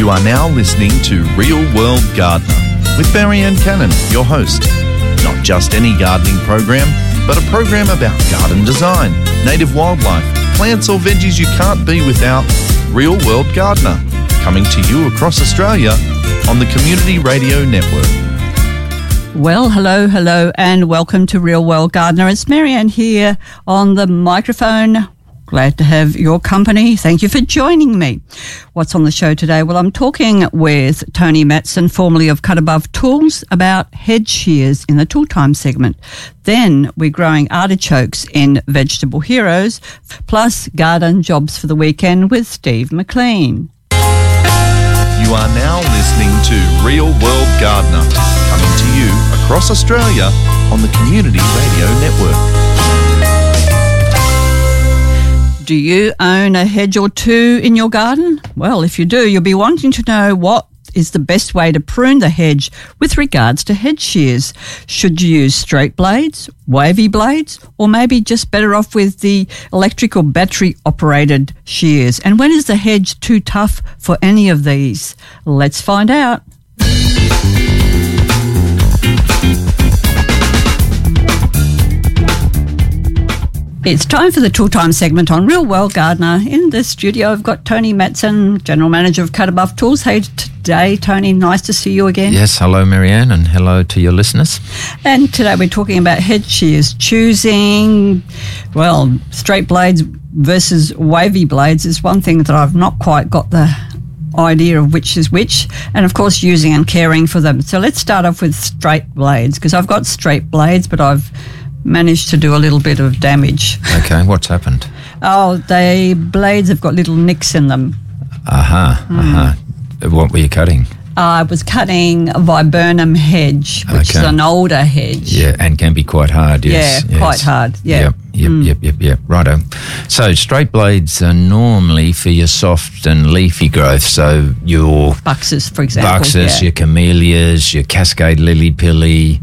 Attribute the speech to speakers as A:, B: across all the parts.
A: You are now listening to Real World Gardener with Marianne Cannon, your host. Not just any gardening program, but a program about garden design, native wildlife, plants or veggies you can't be without. Real World Gardener, coming to you across Australia on the Community Radio Network.
B: Well, hello, and welcome to Real World Gardener. It's Marianne here on the microphone. Glad to have your company. Thank you for joining me. What's on the show today? Well, I'm talking with Tony Matson, formerly of Cut Above Tools, about hedge shears in the Tool Time segment. Then we're growing artichokes in Vegetable Heroes, plus garden jobs for the weekend with Steve McLean.
A: You are now listening to Real World Gardener, coming to you across Australia on the Community Radio Network.
B: Do you own a hedge or two in your garden? Well, if you do, you'll be wanting to know what is the best way to prune the hedge with regards to hedge shears. Should you use straight blades, wavy blades, or maybe just better off with the electric or battery operated shears? And when is the hedge too tough for any of these? Let's find out. It's time for the Tool Time segment on Real World Gardener. In the studio, I've got Tony Matson, General Manager of Cut Above Tools. Hey, today, Tony, nice to see you again.
C: Yes, hello, Marianne, and hello to your listeners.
B: And today we're talking about hedge shears. Choosing, well, straight blades versus wavy blades is one thing that I've not quite got the idea of which is which, and of course using and caring for them. So let's start off with straight blades, because I've got straight blades, but I've managed to do a little bit of damage.
C: Okay, what's happened?
B: Oh, the blades have got little nicks in them.
C: What were you cutting?
B: I was cutting a viburnum hedge, which is an older hedge.
C: Yeah, and can be quite hard, yes.
B: Yeah, quite hard, yeah.
C: Yep, righto. So straight blades are normally for your soft and leafy growth, so your
B: buxus, for example.
C: Your camellias, your cascade lily-pilly,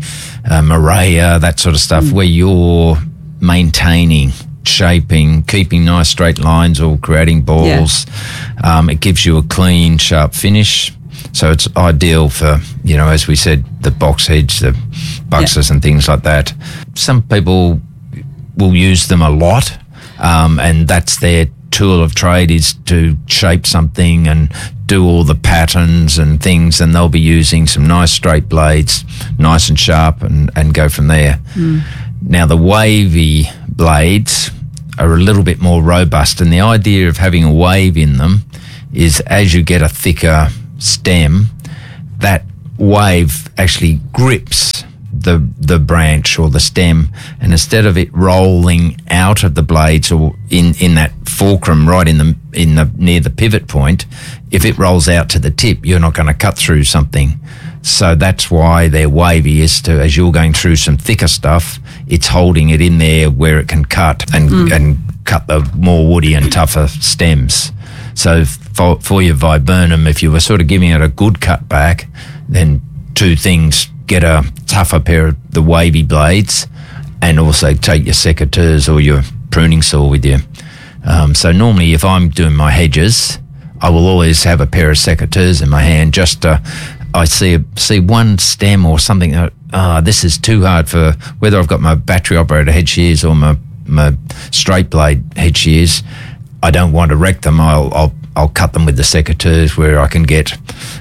C: Morea, that sort of stuff, where you're maintaining, shaping, keeping nice straight lines or creating balls. Yeah. It gives you a clean, sharp finish. So it's ideal for, as we said, the box hedge, the buxus and things like that. Some people will use them a lot, and that's their tool of trade, is to shape something and do all the patterns and things, and they'll be using some nice straight blades, nice and sharp, and go from there. Now, the wavy blades are a little bit more robust, and the idea of having a wave in them is as you get a thicker stem, that wave actually grips the branch or the stem, and instead of it rolling out of the blades or in that fulcrum right in the near the pivot point, if it rolls out to the tip, you're not going to cut through something. So that's why they're wavy, is to, as you're going through some thicker stuff, it's holding it in there where it can cut and cut the more woody and tougher stems. So for your viburnum, if you were sort of giving it a good cut back, then two things: get a tougher pair of the wavy blades, and also take your secateurs or your pruning saw with you. So normally if I'm doing my hedges, I will always have a pair of secateurs in my hand, just I see one stem or something, this is too hard for, whether I've got my battery operated hedge shears or my straight blade hedge shears, I don't want to wreck them. I'll cut them with the secateurs where I can get,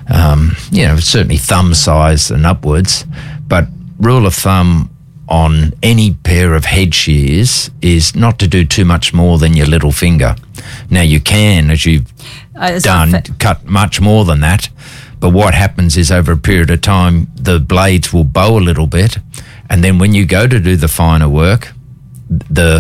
C: certainly thumb size and upwards. But rule of thumb on any pair of hedge shears is not to do too much more than your little finger. Now, you can, as you've done, cut much more than that. But what happens is, over a period of time, the blades will bow a little bit, and then when you go to do the finer work, the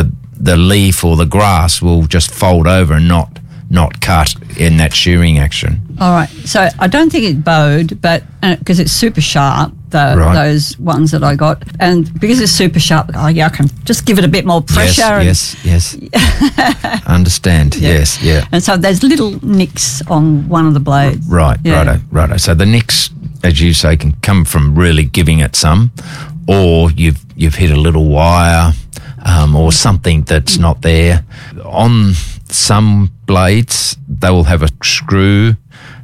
C: leaf or the grass will just fold over and not cut in that shearing action.
B: All right. So I don't think it bowed, but because it's super sharp, those ones that I got, and because it's super sharp, I can just give it a bit more pressure.
C: Yes. Understand. Yeah. Yes, yeah.
B: And so there's little nicks on one of the blades.
C: Righto. So the nicks, as you say, can come from really giving it some, or you've hit a little wire, or something that's not there. On some blades, they will have a screw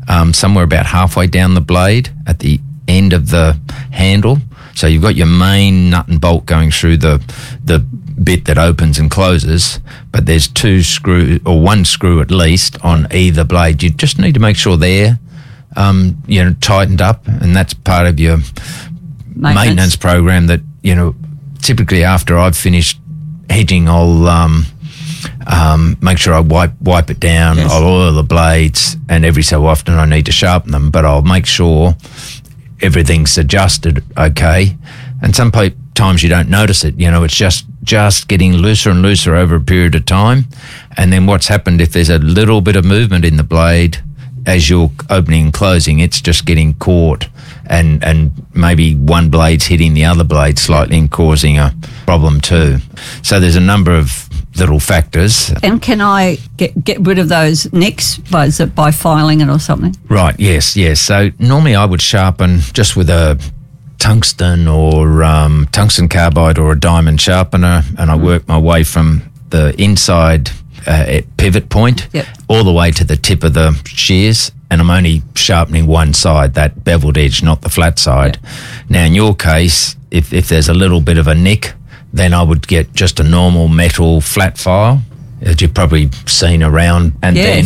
C: somewhere about halfway down the blade at the end of the handle. So you've got your main nut and bolt going through the bit that opens and closes, but there's two screw or one screw at least on either blade. You just need to make sure they're tightened up, and that's part of your maintenance program. That typically after I've finished hedging, I'll make sure I wipe it down. Yes. I'll oil the blades, and every so often I need to sharpen them, but I'll make sure everything's adjusted okay. And sometimes you don't notice it. It's just getting looser and looser over a period of time. And then what's happened, if there's a little bit of movement in the blade as you're opening and closing, it's just getting caught, and maybe one blade's hitting the other blade slightly and causing a problem too. So there's a number of little factors. And
B: can I get rid of those nicks by filing it or something?
C: Right, yes. So normally I would sharpen just with a tungsten or tungsten carbide or a diamond sharpener, and I work my way from the inside pivot point all the way to the tip of the shears, and I'm only sharpening one side, that beveled edge, not the flat side. Now in your case, if there's a little bit of a nick, then I would get just a normal metal flat file that you've probably seen around, and then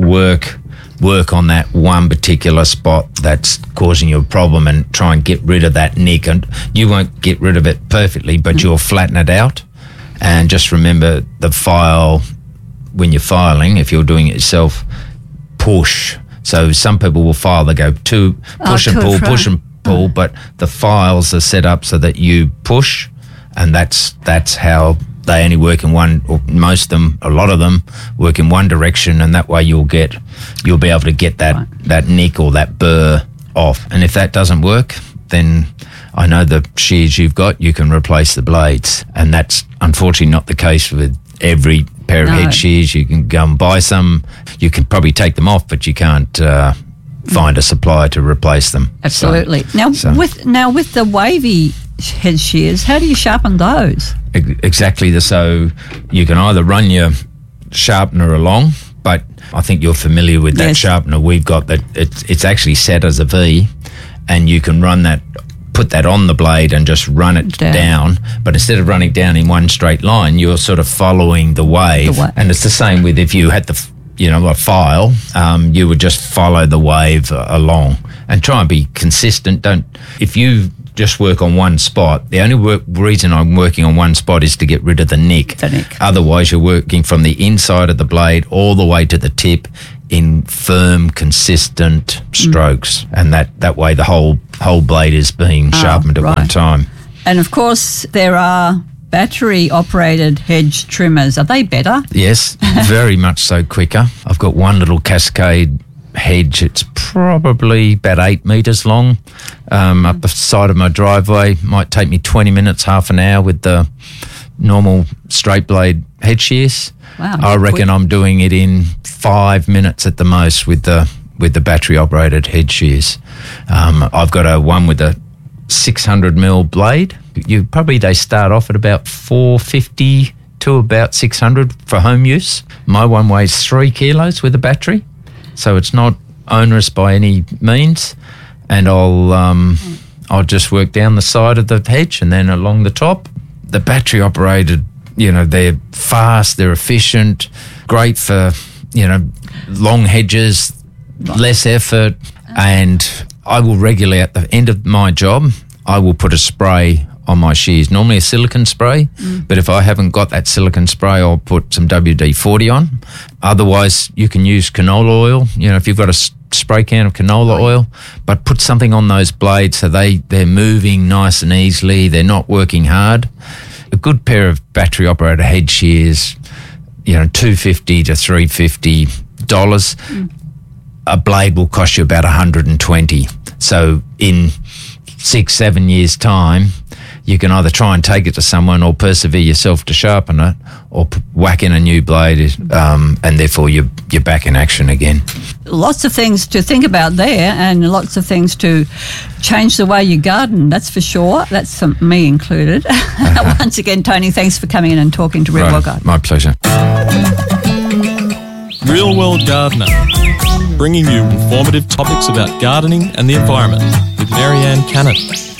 C: work on that one particular spot that's causing you a problem and try and get rid of that nick. And you won't get rid of it perfectly, but you'll flatten it out. And just remember, the file, when you're filing, if you're doing it yourself, push. So some people will file, they go push and pull, but the files are set up so that you push, and that's how they only work in one, or most of them, a lot of them work in one direction, and that way you'll be able to get that nick or that burr off. And if that doesn't work, then I know the shears you've got, you can replace the blades, and that's unfortunately not the case with every pair of head shears. You can go and buy some, you can probably take them off, but you can't find a supplier to replace them.
B: Absolutely. With the wavy head shears, how do you sharpen those?
C: Exactly. So you can either run your sharpener along, but I think you're familiar with that sharpener we've got, that it's actually set as a V, and you can put that on the blade and just run it down. But instead of running down in one straight line, you're sort of following the wave. And it's the same with if you had a file, you would just follow the wave along and try and be consistent. If you just work on one spot, the only reason I'm working on one spot is to get rid of the nick. Otherwise, you're working from the inside of the blade all the way to the tip in firm, consistent strokes, and that way the whole blade is being sharpened at one time.
B: And of course, there are battery-operated hedge trimmers. Are they better?
C: Yes, very much so, quicker. I've got one little Cascade hedge. It's probably about 8 metres long, up the side of my driveway. Might take me 20 minutes, half an hour with the normal straight blade head shears.
B: Wow,
C: I reckon I'm doing it in 5 minutes at the most with the battery operated head shears. I've got one with a 600mm blade. They start off at about $450 to about $600 for home use. My one weighs 3 kilos with a battery, so it's not onerous by any means. And I'll just work down the side of the hedge and then along the top. The battery operated, they're fast, they're efficient, great for, long hedges, less effort. And I will regularly, at the end of my job, I will put a spray on my shears, normally a silicone spray, but if I haven't got that silicone spray, I'll put some WD-40 on. Otherwise, you can use canola oil, if you've got a spray can of canola oil, but put something on those blades so they're moving nice and easily, they're not working hard. A good pair of battery operated head shears, $250 to $350. A blade will cost you about $120. So in 6-7 years' time, you can either try and take it to someone or persevere yourself to sharpen it, or whack in a new blade, and therefore you're back in action again.
B: Lots of things to think about there, and lots of things to change the way you garden, that's for sure. That's me included. Once again, Tony, thanks for coming in and talking to Real World Gardener.
C: My pleasure.
D: Real World Gardener. bringing you informative topics about gardening and the environment with Marianne Cannon.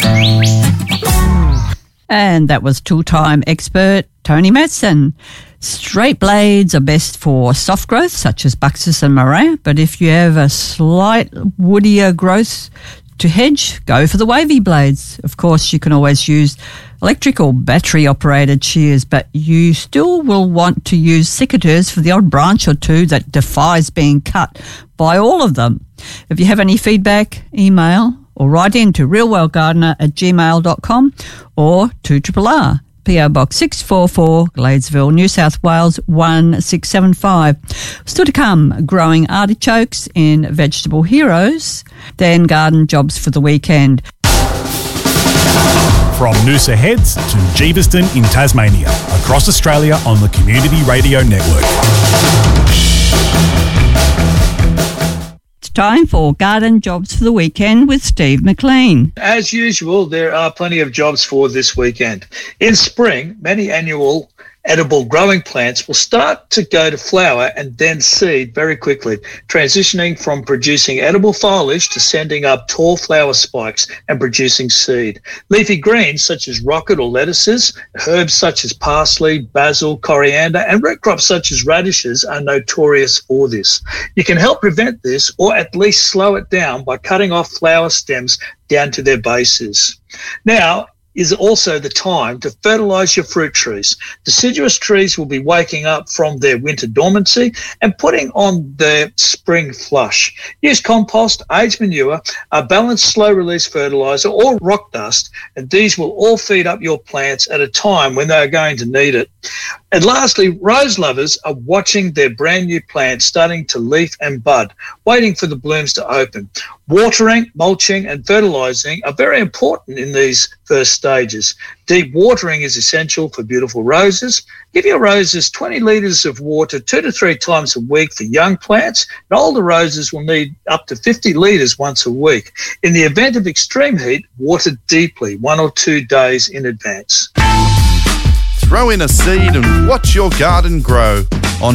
B: And that was tool-time expert Tony Matson. Straight blades are best for soft growth, such as Buxus and Murray, but if you have a slight woodier growth to hedge, go for the wavy blades. Of course, you can always use electric or battery-operated shears, but you still will want to use secateurs for the odd branch or two that defies being cut by all of them. If you have any feedback, email or write in to realwellgardener@gmail.com or 2RRR, PO Box 644, Gladesville, New South Wales 1675. Still to come, growing artichokes in Vegetable Heroes, then garden jobs for the weekend.
E: From Noosa Heads to Jeeveston in Tasmania, across Australia on the Community Radio Network.
B: Time for garden jobs for the weekend with Steve McLean.
F: As usual, there are plenty of jobs for this weekend. In spring, many annual edible growing plants will start to go to flower and then seed very quickly, transitioning from producing edible foliage to sending up tall flower spikes and producing seed. Leafy greens such as rocket or lettuces, herbs such as parsley, basil, coriander, and root crops such as radishes are notorious for this. You can help prevent this or at least slow it down by cutting off flower stems down to their bases. Now is also the time to fertilise your fruit trees. Deciduous trees will be waking up from their winter dormancy and putting on their spring flush. Use compost, aged manure, a balanced slow-release fertiliser or rock dust, and these will all feed up your plants at a time when they are going to need it. And lastly, rose lovers are watching their brand new plants starting to leaf and bud, waiting for the blooms to open. Watering, mulching and fertilising are very important in these first stages. Deep watering is essential for beautiful roses. Give your roses 20 litres of water 2 to 3 times a week for young plants, and older roses will need up to 50 litres once a week. In the event of extreme heat, water deeply 1 or 2 days in advance.
A: Throw in a seed and watch your garden grow.